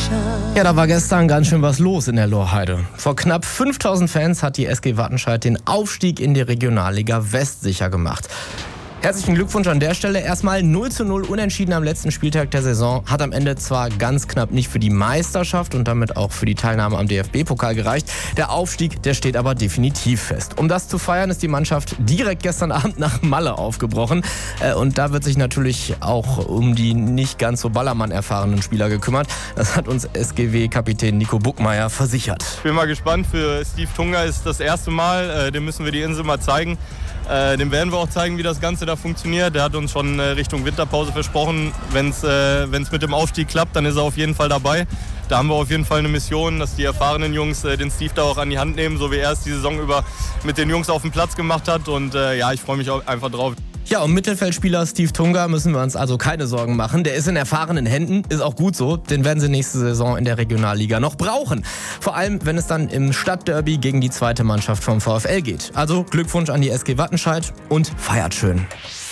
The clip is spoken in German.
Ja, da war gestern ganz schön was los in der Lorheide. Vor knapp 5000 Fans hat die SG Wattenscheid den Aufstieg in die Regionalliga West sicher gemacht. Herzlichen Glückwunsch an der Stelle. Erstmal 0:0 unentschieden am letzten Spieltag der Saison. Hat am Ende zwar ganz knapp nicht für die Meisterschaft und damit auch für die Teilnahme am DFB-Pokal gereicht. Der Aufstieg, der steht aber definitiv fest. Um das zu feiern, ist die Mannschaft direkt gestern Abend nach Malle aufgebrochen. Und da wird sich natürlich auch um die nicht ganz so Ballermann erfahrenen Spieler gekümmert. Das hat uns SGW-Kapitän Nico Buckmeier versichert. Ich bin mal gespannt. Für Steve Tunga ist das erste Mal. Dem müssen wir die Insel mal zeigen. Dem werden wir auch zeigen, wie das Ganze da funktioniert. Der hat uns schon Richtung Winterpause versprochen. Wenn es mit dem Aufstieg klappt, dann ist er auf jeden Fall dabei. Da haben wir auf jeden Fall eine Mission, dass die erfahrenen Jungs den Steve da auch an die Hand nehmen, so wie er es die Saison über mit den Jungs auf dem Platz gemacht hat. Und ja, ich freue mich auch einfach drauf. Ja, um Mittelfeldspieler Steve Tunga müssen wir uns also keine Sorgen machen. Der ist in erfahrenen Händen, ist auch gut so. Den werden sie nächste Saison in der Regionalliga noch brauchen. Vor allem, wenn es dann im Stadtderby gegen die zweite Mannschaft vom VfL geht. Also Glückwunsch an die SG Wattenscheid und feiert schön.